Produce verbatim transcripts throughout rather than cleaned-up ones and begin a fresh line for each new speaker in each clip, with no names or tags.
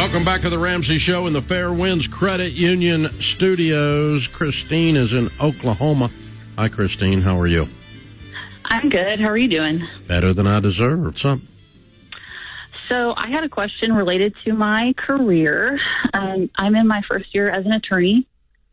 Welcome back to the Ramsey Show in the Fair Winds Credit Union Studios. Christine is in Oklahoma. Hi, Christine. How are you?
I'm good. How are you doing?
Better than I deserve. What's up?
So I had a question related to my career. Um, I'm in my first year as an attorney.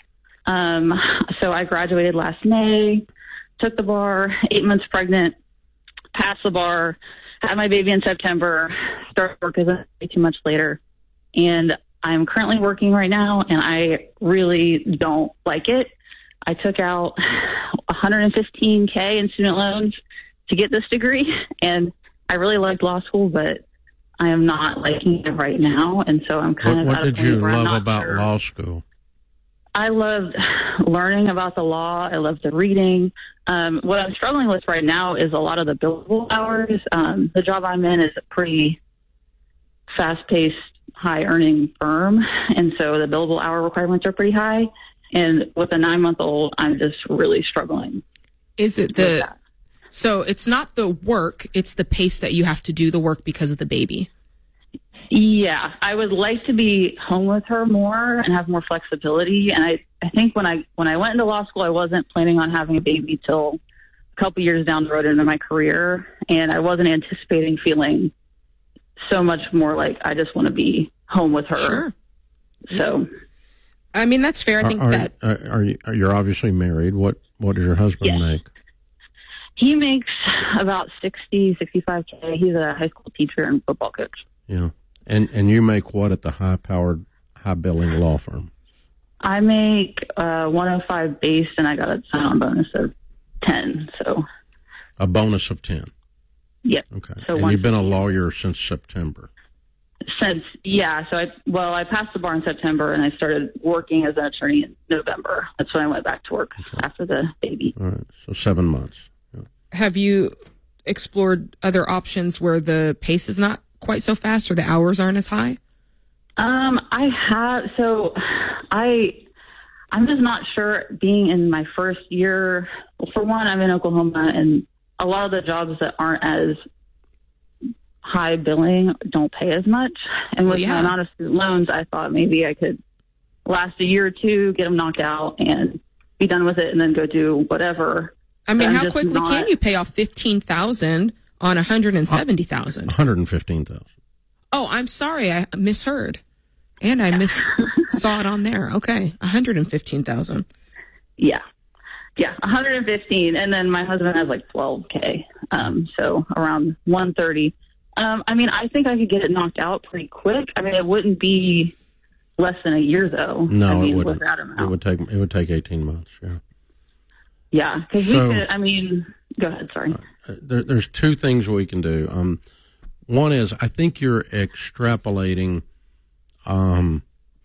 Um, so I graduated last May, took the bar, eight months pregnant, passed the bar, had my baby in September, started work as a two months later. And I'm currently working right now, and I really don't like it. I took out one hundred fifteen thousand in student loans to get this degree, and I really liked law school, but I am not liking it right now, and so I'm kind
what,
of
what
at a
did you
point where I'm
love
not
about
sure.
law school?
I loved learning about the law. I loved the reading. Um, what I'm struggling with right now is a lot of the billable hours. Um, the job I'm in is a pretty fast-paced, high-earning firm, and so the billable hour requirements are pretty high. And with a nine-month-old, I'm just really struggling.
Is it the so it's not the work, it's the pace that you have to do the work because of the baby?
Yeah, I would like to be home with her more and have more flexibility. And I, I think when I when I went into law school, I wasn't planning on having a baby till a couple years down the road into my career, and I wasn't anticipating feeling so much more like I just want to be home with her.
Sure.
So,
I mean, that's fair. I think
are,
that
are, are you? Are you're obviously married. What What does your husband
Yes.
make?
he makes about sixty, sixty-five K. He's a high school teacher and football coach.
Yeah, and and you make what at the high powered, high billing law firm?
I make uh, one oh five base, and I got a sign-on bonus of ten. So
A bonus of ten.
Yep.
Okay.
So
and
once
you've been a
a year.
lawyer since September.
Since, yeah, so I, well, I passed the bar in September, and I started working as an attorney in November. That's when I went back to work
Okay.
after the baby.
All right, so seven months. Yeah.
have you explored other options where the pace is not quite so fast or the hours aren't as high?
Um, I have, so I, I'm just not sure being in my first year. Well, for one, I'm in Oklahoma, and a lot of the jobs that aren't as high billing don't pay as much. And with
Well, yeah.
my amount of student loans, I thought maybe I could last a year or two, get them knocked out, and be done with it, and then go do whatever.
I mean,
I'm
how
just
quickly
not-
can you pay off fifteen thousand on one hundred seventy thousand?
one hundred fifteen thousand.
Oh, I'm sorry, I misheard, and I miss saw it on there. Okay, one hundred fifteen thousand.
Yeah. Yeah, one hundred fifteen, and then my husband has like twelve K, um, so around one thirty. Um, I mean, I think I could get it knocked out pretty quick. I mean, it wouldn't be less than a year, though.
No,
I mean,
it wouldn't.
With that amount.
It would take it would take eighteen months. Yeah.
Yeah, because
So-
we could. I mean, go ahead. Sorry.
Uh, There, there's two things we can do. Um, one is I think you're extrapolating um,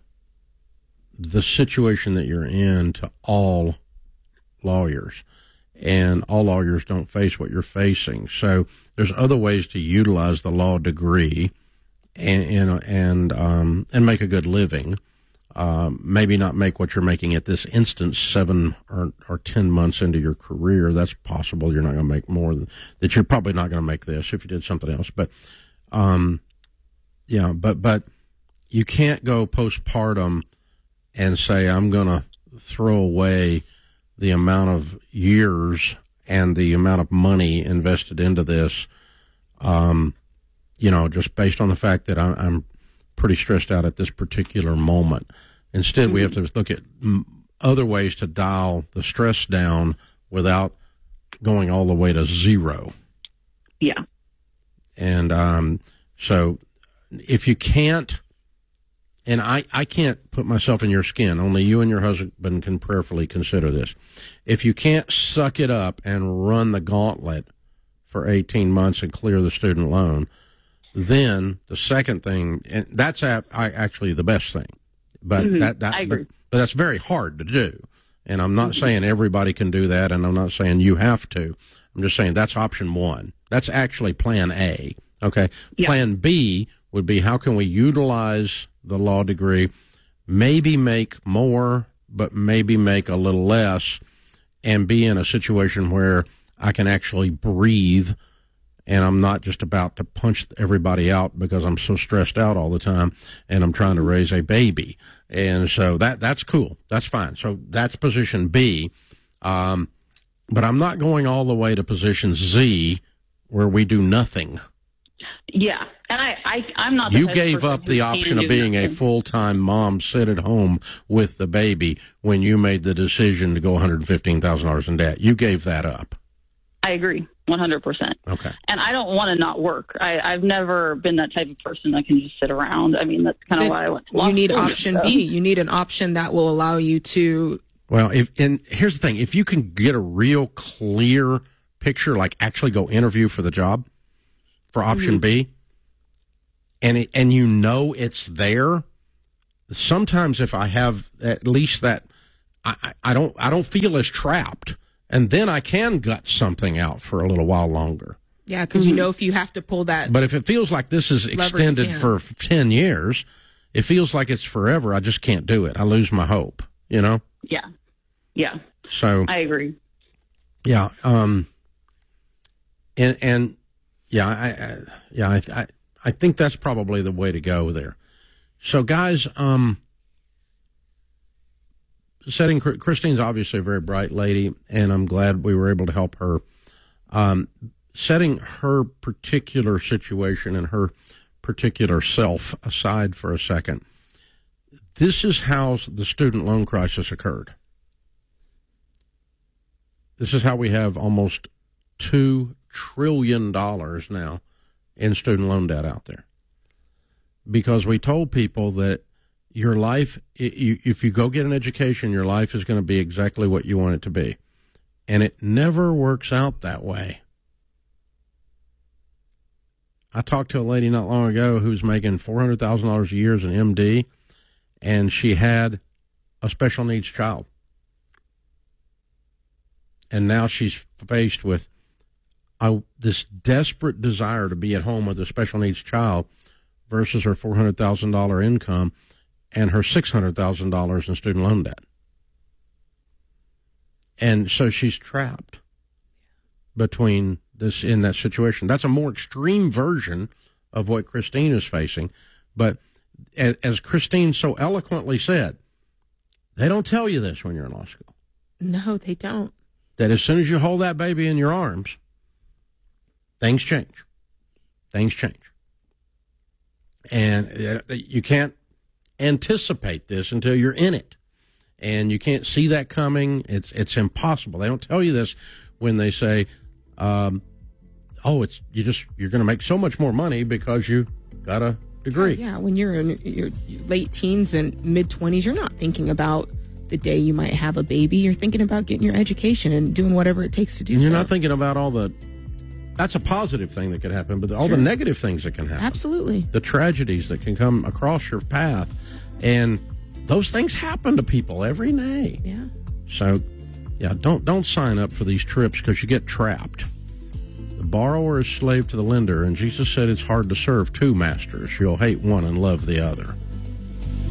the situation that you're in to all lawyers, and all lawyers don't face what you're facing. So there's other ways to utilize the law degree and and and, um, and make a good living. Um, maybe not make what you're making at this instance seven or, or ten months into your career. That's possible. You're not going to make more than that. You're probably not going to make this if you did something else. But, um, yeah, but but you can't go postpartum and say I'm going to throw away the amount of years and the amount of money invested into this. Um, you know, just based on the fact that I, I'm pretty stressed out at this particular moment. Instead, mm-hmm. we have to look at m- other ways to dial the stress down without going all the way to zero.
Yeah.
And um, so if you can't, and I, I can't put myself in your skin, only you and your husband can prayerfully consider this. If you can't suck it up and run the gauntlet for eighteen months and clear the student loan, then the second thing, and that's a, I, actually the best thing, but
Mm-hmm.
that, that
I agree.
but, but that's very hard to do. And I'm not mm-hmm. saying everybody can do that, and I'm not saying you have to. I'm just saying that's option one. That's actually plan A. Okay.
Yeah.
Plan B would be how can we utilize the law degree, maybe make more, but maybe make a little less, and be in a situation where I can actually breathe and I'm not just about to punch everybody out because I'm so stressed out all the time and I'm trying to raise a baby. And so that that's cool. That's fine. So that's position B. Um, but I'm not going all the way to position Z where we do nothing.
Yeah. And I, I, I'm not the
You
type of
gave
person
up
who
the
can
option of
do
being a
nothing.
full-time mom, sit at home with the baby when you made the decision to go one hundred fifteen thousand dollars in debt. You gave that up.
I agree, one hundred percent.
Okay.
And I don't want to not work. I, I've never been that type of person that can just sit around. I mean, that's kind of why I went to law
You need
school,
option
so.
B. You need an option that will allow you to.
Well, if and here's the thing: if you can get a real clear picture, like actually go interview for the job for option
Mm-hmm.
B, and it, and you know it's there. Sometimes, if I have at least that, I, I I don't I don't feel as trapped, and then I can gut something out for a little while longer.
Yeah, because you know if you have to pull that.
But if it feels like this is
Lever you
extended
can.
for ten years, it feels like it's forever. I just can't do it. I lose my hope. You know.
Yeah. Yeah.
So
I agree.
yeah, um, and and yeah, I, I yeah, I, I I think that's probably the way to go there. So guys, um, setting Christine's obviously a very bright lady, and I'm glad we were able to help her. Um, setting her particular situation and her particular self aside for a second, this is how the student loan crisis occurred. This is how we have almost two trillion dollars now in student loan debt out there. Because we told people that your life, if you go get an education, your life is going to be exactly what you want it to be. And it never works out that way. I talked to a lady not long ago who's making four hundred thousand dollars a year as an M D, and she had a special needs child. And now she's faced with uh, this desperate desire to be at home with a special needs child versus her four hundred thousand dollars income and her six hundred thousand dollars in student loan debt. And so she's trapped between this in that situation. That's a more extreme version of what Christine is facing. But as Christine so eloquently said, they don't tell you this when you're in law school.
No, they don't.
That as soon as you hold that baby in your arms, things change. Things change. And you can't anticipate this until you're in it. And you can't see that coming. It's it's impossible. They don't tell you this when they say, um, oh, it's you just you're going to make so much more money because you got a degree.
Yeah, when you're in your late teens and mid twenties, you're not thinking about the day you might have a baby. You're thinking about getting your education and doing whatever it takes to do
And you're
so.
not thinking about all the, that's a positive thing that could happen, but all
Sure.
the negative things that can happen.
Absolutely.
The tragedies that can come across your path. And those things happen to people every day.
Yeah.
So, yeah, don't don't sign up for these trips because you get trapped. The borrower is slave to the lender, and Jesus said it's hard to serve two masters. You'll hate one and love the other.